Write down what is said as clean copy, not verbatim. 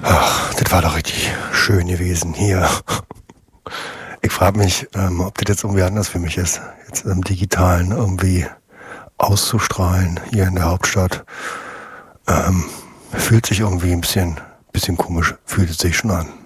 Ach, das war doch richtig schön gewesen hier. Ich frage mich, ob das jetzt irgendwie anders für mich ist, jetzt im Digitalen irgendwie auszustrahlen hier in der Hauptstadt. Fühlt sich irgendwie ein bisschen komisch, fühlt es sich schon an.